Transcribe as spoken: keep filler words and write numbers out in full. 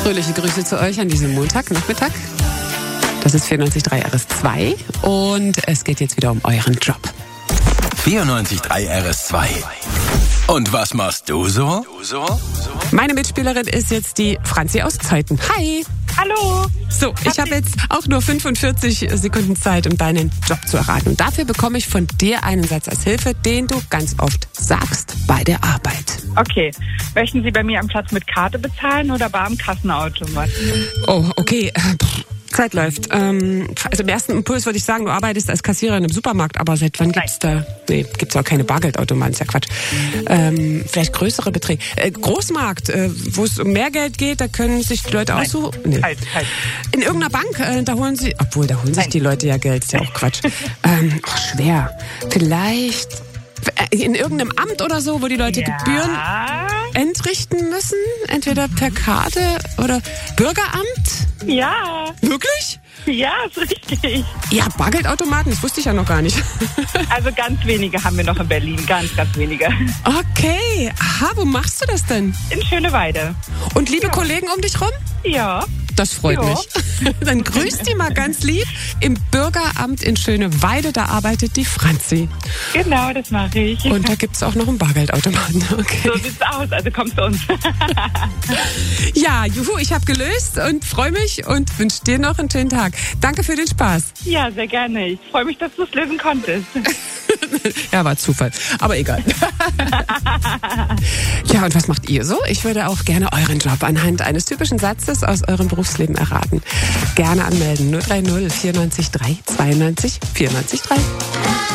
Fröhliche Grüße zu euch an diesem Montagnachmittag. Das ist vierundneunzig Komma drei R S zwei und es geht jetzt wieder um euren Job. vierundneunzig Komma drei R S zwei. Und was machst du so? Meine Mitspielerin ist jetzt die Franzi aus Zeuthen. Hi! Hallo! So, ich habe jetzt auch nur fünfundvierzig Sekunden Zeit, um deinen Job zu erraten. Und dafür bekomme ich von dir einen Satz als Hilfe, den du ganz oft sagst bei der Arbeit. Okay. Möchten Sie bei mir am Platz mit Karte bezahlen oder bar am Kassenautomat? Oh, okay. Zeit läuft. Ähm, also im ersten Impuls würde ich sagen, du arbeitest als Kassiererin im Supermarkt, aber seit wann gibt's da? Nee, gibt's auch keine Bargeldautomaten, ist ja Quatsch. Ähm, vielleicht größere Beträge. Äh, Großmarkt, äh, wo es um mehr Geld geht, da können sich die Leute aussuchen. Nee. Halt, halt. In irgendeiner Bank, äh, da holen sie, obwohl, da holen sich die Leute ja Geld, ist ja auch Quatsch. ähm, oh, schwer. Vielleicht in irgendeinem Amt oder so, wo die Leute Ja. Gebühren entrichten müssen, entweder per Karte oder Bürgeramt. Ja, Wirklich? ja, ist richtig. Ja, Bargeldautomaten, das wusste ich ja noch gar nicht. Also ganz wenige haben wir noch in Berlin, ganz, ganz wenige. Okay, aha, wo machst du das denn? In Schöneweide. Und liebe Kollegen um dich rum? Ja. Das freut Ja. mich. Dann grüß die mal ganz lieb. Im Bürgeramt in Schöneweide, da arbeitet die Franzi. Genau, das mache ich. Und da gibt's auch noch einen Bargeldautomaten. Okay. So sieht's aus, also komm zu uns. Ja, juhu, ich habe gelöst und freue mich und wünsche dir noch einen schönen Tag. Danke für den Spaß. Ja, sehr gerne. Ich freue mich, dass du es lösen konntest. Ja, war Zufall, aber egal. Ja, und was macht ihr so? Ich würde auch gerne euren Job anhand eines typischen Satzes aus eurem Berufsleben erraten. Gerne anmelden. null drei null vierundneunzig drei zweiundneunzig vierundneunzig drei.